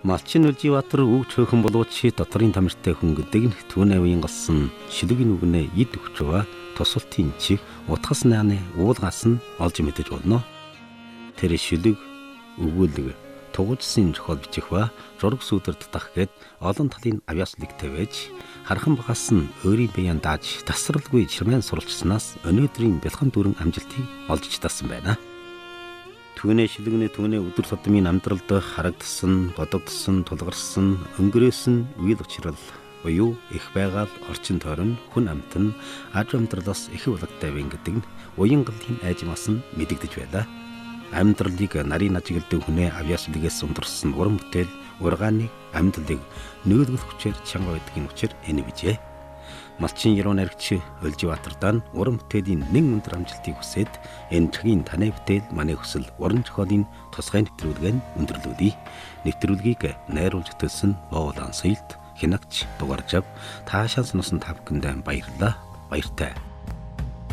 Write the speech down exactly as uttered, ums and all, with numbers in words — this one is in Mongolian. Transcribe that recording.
Малчин Үлжибаатар үг цөөхөн боловч доторын тамиртай хүн гэдэг нь түүний үеийн голсон шилэгийн үгнээ ид өгчваа тусалтын чих утгас нааны уулгаас нь олж мэдэж болно. Тэр шилэг өгүүлэг тугуулсан зохиол бичих ба зураг сүдэр татах гээд олон талын авьяаслыг тавьж хархан багаас нь өөрийн биеийн дааж тасралгүй чирмэн суралцсанаас өнөөдрийн бэлхэн дүрэн амжилтыг олж чадсан байна. Түүний шилэгний түүний өдөр тутмын амьдралд харагдсан, бодогдсон, тулгарсан, өнгөрөөсөн үйл учрал буюу их байгаал, орчин тойрон, хүн амт нь аж амьдралаас их улагтай байна гэдэг нь уянгалын айжмаас нь мэдэгдэж байлаа. Амьдралыг нарийн ажиглдаг хүнээ авьяаслигээс унтарсан уран бүтээл ургааныг амьдралыг нөөлгөх хүчээр чанга байдгийн учир энэ бижээ. Малчин яруу найрагч Үлжибаатардаа уран бүтээлийн нэг өндөр амжилтыг хүсээд энэ цагийн танай бүтээл манай хүсэл уран зохиолын тусгай нэвтрүүлгээр өндөрлүүлье. Нэвтрүүлгийг найруулж төлсөн Боолан Соёлт хинагч дугаарж ав таашаал сонсон та бүхэнд баярлалаа. Баяртай.